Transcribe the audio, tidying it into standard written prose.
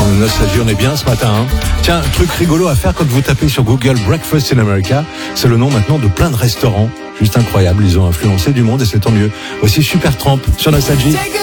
Nostalgie, on est bien ce matin. Hein. Tiens, truc rigolo à faire quand vous tapez sur Google Breakfast in America, c'est le nom maintenant de plein de restaurants. Juste incroyable, ils ont influencé du monde et c'est tant mieux. Voici Supertramp sur Nostalgie.